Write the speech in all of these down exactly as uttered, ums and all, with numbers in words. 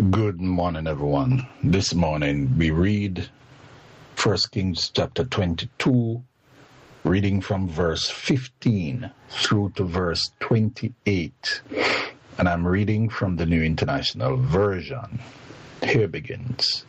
Good morning, everyone. This morning we read First Kings chapter twenty-two, reading from verse fifteen through to verse twenty-eight. And I'm reading from the New International Version. Here begins.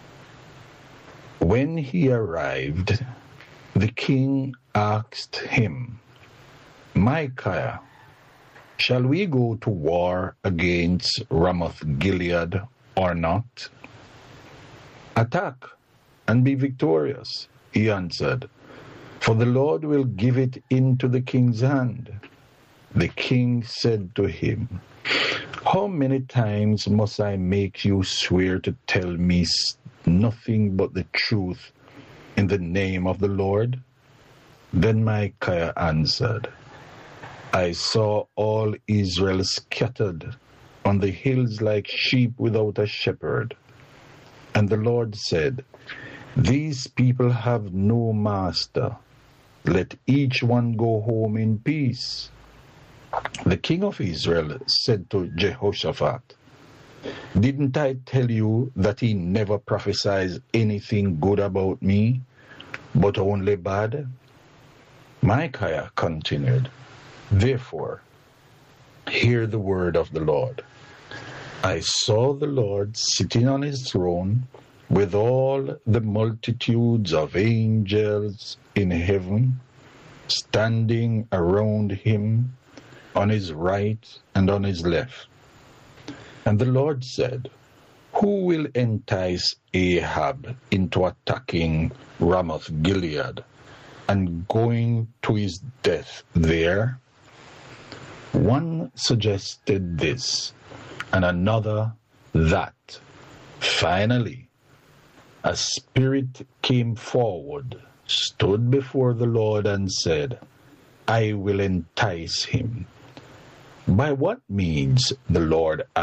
When he arrived, the king asked him, Micaiah, shall we go to war against Ramoth-Gilead or not? Attack and be victorious, he answered, for the Lord will give it into the king's hand. The king said to him, How many times must I make you swear to tell me nothing but the truth in the name of the Lord? Then Micaiah answered, I saw all Israel scattered on the hills like sheep without a shepherd. And the Lord said, These people have no master. Let each one go home in peace. The king of Israel said to Jehoshaphat, Didn't I tell you that he never prophesies anything good about me, but only bad? Micaiah continued, Therefore, hear the word of the Lord. I saw the Lord sitting on his throne with all the multitudes of angels in heaven, standing around him on his right and on his left. And the Lord said, Who will entice Ahab into attacking Ramoth-Gilead and going to his death there? One suggested this, and another that. Finally, a spirit came forward, stood before the Lord, and said, I will entice him. By what means? The Lord